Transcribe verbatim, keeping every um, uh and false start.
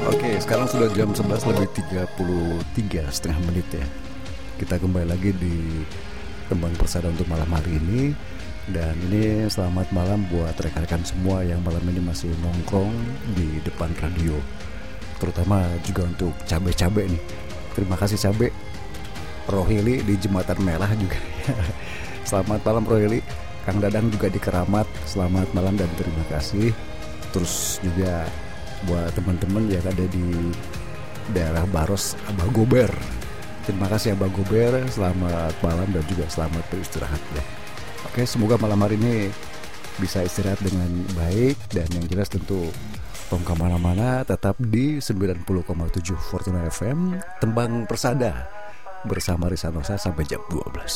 Oke, sekarang sudah jam sebelas lebih tiga puluh tiga setengah menit ya. Kita kembali lagi di Tembang Persada untuk malam hari ini. Dan ini selamat malam buat rekan-rekan semua yang malam ini masih nongkrong di depan radio. Terutama juga untuk cabe-cabe nih. Terima kasih cabe. Rohili di Jembatan Merah juga. Selamat malam Rohili. Kang Dadang juga di Keramat. Selamat malam dan terima kasih. Terus juga buat teman-teman yang ada di daerah Baros, Abah Gober. Terima kasih Abah Gober, selamat malam dan juga selamat beristirahat ya. Oke, semoga malam hari ini bisa istirahat dengan baik. Dan yang jelas tentu tong kemana-mana, tetap di sembilan puluh koma tujuh Fortuna F M Tembang Persada bersama Risa Nosa sampai jam dua belas.